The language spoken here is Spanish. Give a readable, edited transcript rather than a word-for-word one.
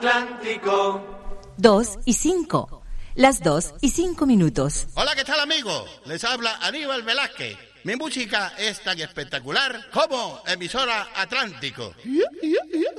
Atlántico. 2:05. Las 2:05. Hola, ¿qué tal, amigos? Les habla Aníbal Velázquez. Mi música es tan espectacular como emisora Atlántico.